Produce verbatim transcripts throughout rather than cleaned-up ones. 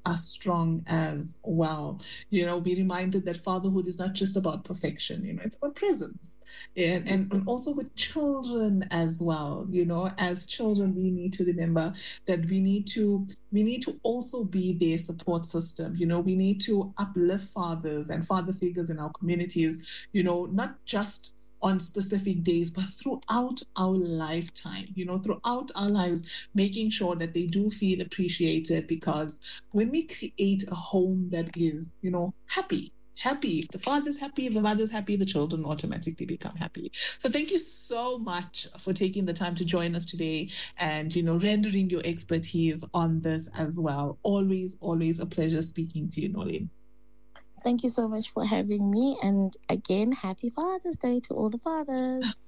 are strong as well. You know, be reminded that fatherhood is not just about perfection, you know, it's about presence. And, and, and also with children as well, you know, as children, we need to remember that we need to we need to also be their support system. You know, we need to uplift fathers and father figures in our communities, you know, not just on specific days, but throughout our lifetime, you know, throughout our lives, making sure that they do feel appreciated, because when we create a home that is, you know, happy, happy, if the father's happy, if the mother's happy, the children automatically become happy. So thank you so much for taking the time to join us today and, you know, rendering your expertise on this as well. Always, always a pleasure speaking to you, Nolene. Thank you so much for having me. And again, happy Father's Day to all the fathers.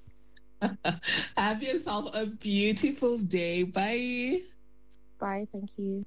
Have yourself a beautiful day. Bye. Bye. Thank you.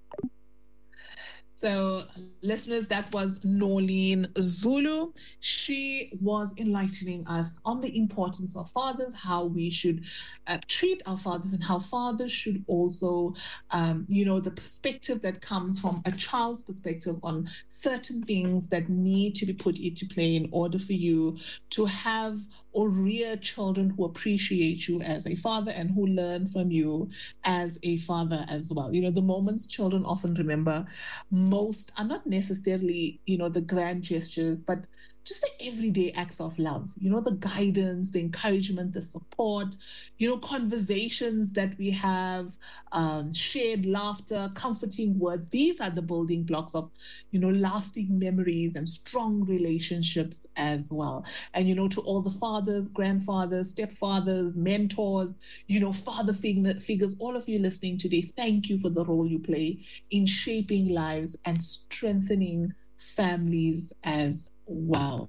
So, listeners, that was Nolene Zulu. She was enlightening us on the importance of fathers, how we should uh, treat our fathers, and how fathers should also, um, you know, the perspective that comes from a child's perspective on certain things that need to be put into play in order for you to have or rear children who appreciate you as a father and who learn from you as a father as well. You know, the moments children often remember most are not necessarily, you know, the grand gestures, but just the everyday acts of love, you know, the guidance, the encouragement, the support, you know, conversations that we have, um, shared laughter, comforting words. These are the building blocks of, you know, lasting memories and strong relationships as well. And, you know, to all the fathers, grandfathers, stepfathers, mentors, you know, father fig- figures, all of you listening today, thank you for the role you play in shaping lives and strengthening families as well.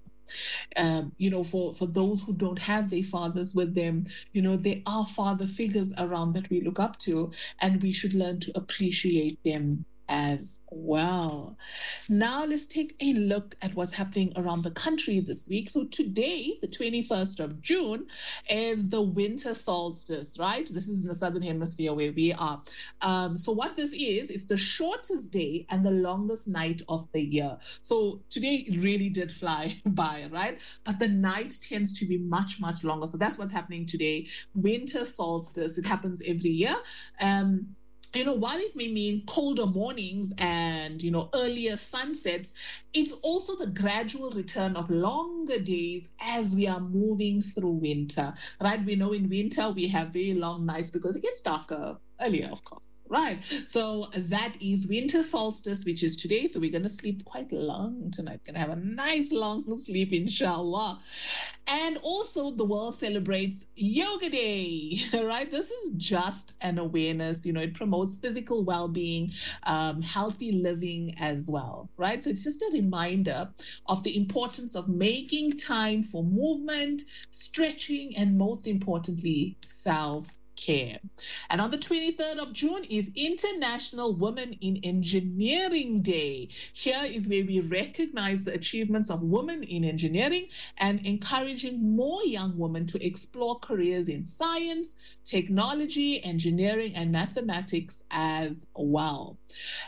Um, you know, for, for those who don't have their fathers with them, you know, there are father figures around that we look up to, and we should learn to appreciate them as well. Now let's take a look at what's happening around the country this week. So today, the twenty-first of June, is the winter solstice, right? This is in the Southern Hemisphere where we are. Um, so what this is, it's the shortest day and the longest night of the year. So today it really did fly by, right? But the night tends to be much, much longer. So that's what's happening today. Winter solstice, it happens every year. Um, You know, while it may mean colder mornings and, you know, earlier sunsets, it's also the gradual return of longer days as we are moving through winter, right? We know in winter we have very long nights because it gets darker earlier, of course, right? So that is winter solstice, which is today. So we're going to sleep quite long tonight. Going to have a nice long sleep, inshallah. And also the world celebrates Yoga Day, right? This is just an awareness, you know, it promotes physical well-being, um, healthy living as well, right? So it's just a reminder of the importance of making time for movement, stretching, and most importantly, self care. And on the twenty-third of June is International Women in Engineering Day. Here is where we recognize the achievements of women in engineering and encouraging more young women to explore careers in science, technology, engineering, and mathematics as well.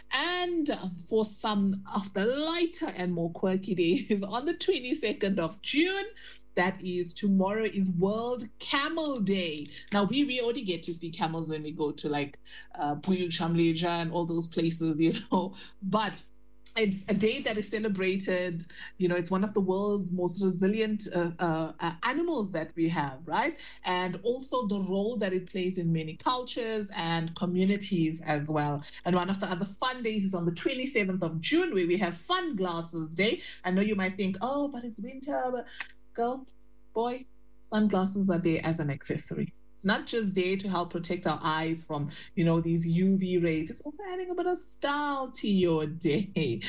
And for some of the lighter and more quirky days, on the twenty-second of June, that is tomorrow, is World Camel Day. Now, we, we already get to see camels when we go to like uh, Puyuk Shamleja and all those places, you know, but it's a day that is celebrated. You know, it's one of the world's most resilient uh, uh, uh, animals that we have, right? And also the role that it plays in many cultures and communities as well. And one of the other fun days is on the twenty-seventh of June, where we have Sunglasses Day. I know you might think, oh, but it's winter. But girl, boy, sunglasses are there as an accessory. It's not just there to help protect our eyes from, you know, these U V rays. It's also adding a bit of style to your day.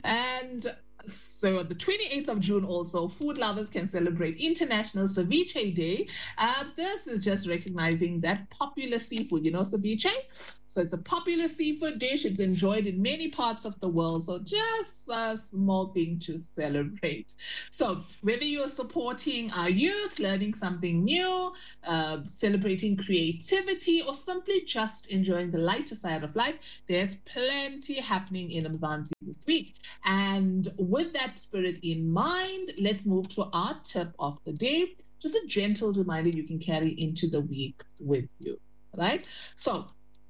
And so the twenty-eighth of June also, food lovers can celebrate International Ceviche Day. Uh, this is just recognizing that popular seafood, you know, ceviche. So it's a popular seafood dish. It's enjoyed in many parts of the world. So just a small thing to celebrate. So whether you're supporting our youth, learning something new, uh, celebrating creativity, or simply just enjoying the lighter side of life, there's plenty happening in Mzansi this week. And with that spirit in mind, let's move to our tip of the day. Just a gentle reminder you can carry into the week with you, right? So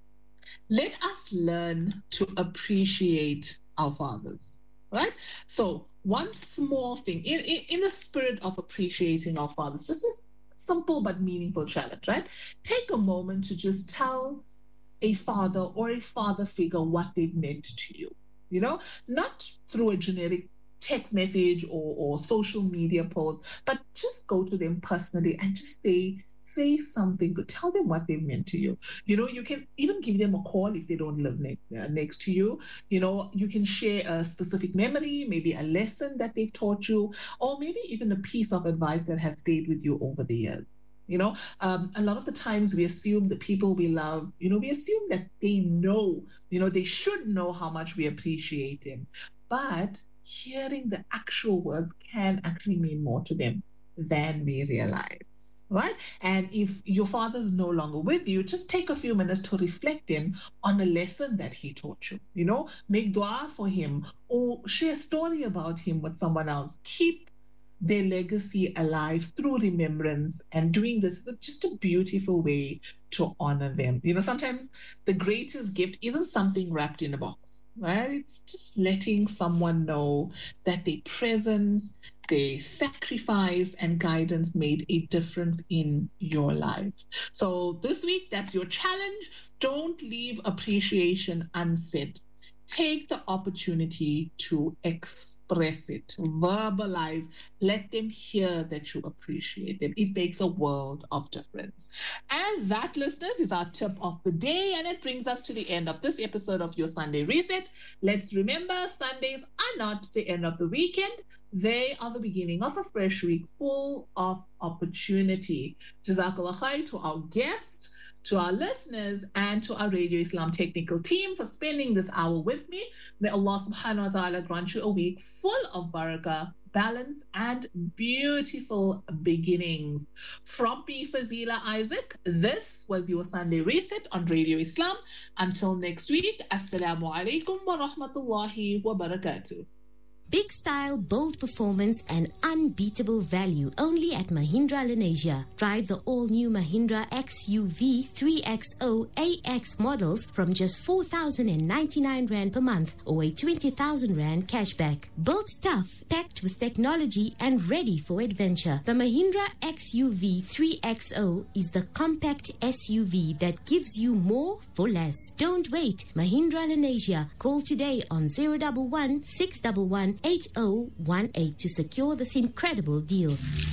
let us learn to appreciate our fathers, right? So one small thing, in, in, in the spirit of appreciating our fathers, just a simple but meaningful challenge, right? Take a moment to just tell a father or a father figure what they've meant to you, you know, not through a generic text message or, or social media post, but just go to them personally and just say, say something good. Tell them what they've meant to you. You know, you can even give them a call if they don't live next, uh, next to you. You know, you can share a specific memory, maybe a lesson that they've taught you, or maybe even a piece of advice that has stayed with you over the years. You know, um, a lot of the times we assume the people we love, you know, we assume that they know, you know, they should know how much we appreciate them. But hearing the actual words can actually mean more to them than we realize, right? And if your father's no longer with you, just take a few minutes to reflect in on a lesson that he taught you. You know, make dua for him or share a story about him with someone else. Keep their legacy alive through remembrance, and doing this is just a beautiful way to honor them. You know, sometimes the greatest gift isn't something wrapped in a box, right? It's just letting someone know that their presence, their sacrifice and guidance made a difference in your life. So this week, that's your challenge. Don't leave appreciation unsaid. Take the opportunity to express it, verbalize, let them hear that you appreciate them. It makes a world of difference. And that, listeners, is our tip of the day. And it brings us to the end of this episode of Your Sunday Reset. Let's remember, Sundays are not the end of the weekend. They are the beginning of a fresh week full of opportunity. Jazakallah khair to our guest, to our listeners, and to our Radio Islam technical team for spending this hour with me. May Allah subhanahu wa ta'ala grant you a week full of barakah, balance, and beautiful beginnings. From me, Fazila Isaac, this was your Sunday Reset on Radio Islam. Until next week, Assalamu alaikum wa rahmatullahi wa barakatuh. Big style, bold performance, and unbeatable value only at Mahindra Lenasia. Drive the all-new Mahindra X U V three X zero A X models from just four thousand ninety-nine rand per month or a twenty thousand rand cashback. Built tough, packed with technology, and ready for adventure. The Mahindra X U V three X zero is the compact S U V that gives you more for less. Don't wait. Mahindra Lenasia. Call today on zero one one, six one one, eight zero one eight to secure this incredible deal.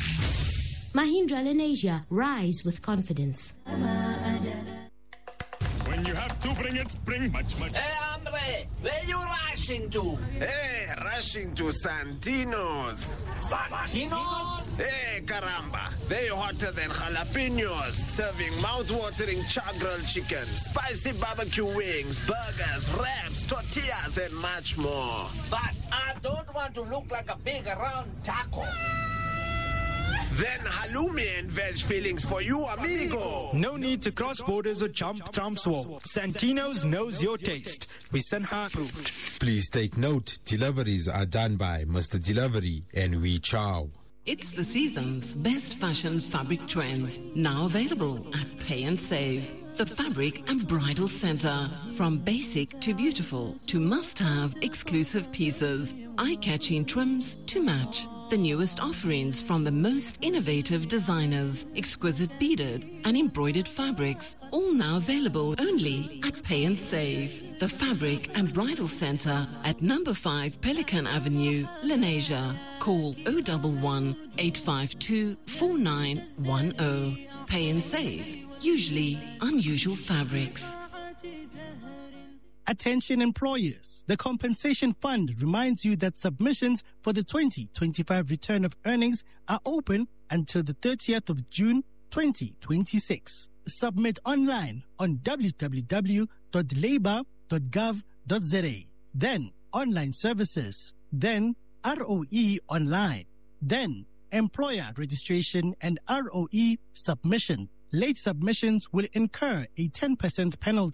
Mahindra Lenasia, rise with confidence. When you have to bring it, bring much, much. Hey, Andre, where you rushing to? Hey, rushing to Santino's. Santino's? Hey, caramba. They're hotter than jalapenos, serving mouth-watering char-grilled chicken, spicy barbecue wings, burgers, wraps, tortillas, and much more. But I don't want to look like a big round taco. Then halloumi and veg fillings for you, amigo. No need to cross borders or jump Trump's wall. Santino's knows your taste. We Sanha approved. Please take note, deliveries are done by Mister Delivery and We Chow. It's the season's best fashion fabric trends, now available at Pay and Save. The Fabric and Bridal Center. From basic to beautiful to must-have exclusive pieces, eye-catching trims to match. The newest offerings from the most innovative designers, exquisite beaded and embroidered fabrics, all now available only at Pay and Save. The Fabric and Bridal Center at number five Pelican Avenue, Lenasia. Call zero one one, eight five two, four nine one zero. Pay and Save. Usually unusual fabrics. Attention employers. The Compensation Fund reminds you that submissions for the twenty twenty-five return of earnings are open until the thirtieth of June twenty twenty-six. Submit online on w w w dot labour dot gov dot z a. Then online services. Then R O E online. Then employer registration and R O E submission. Late submissions will incur a ten percent penalty.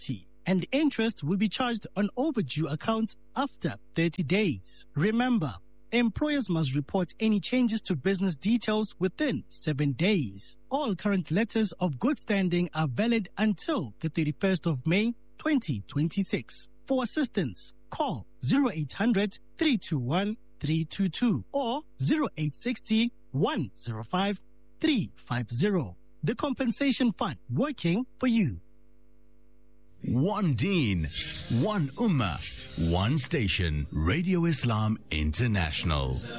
and interest will be charged on overdue accounts after thirty days. Remember, employers must report any changes to business details within seven days. All current letters of good standing are valid until the thirty-first of May, twenty twenty-six. For assistance, call zero eight hundred, three two one, three two two or zero eight six zero, one zero five, three five zero. The Compensation Fund, working for you. One Deen, one Ummah, one station, Radio Islam International.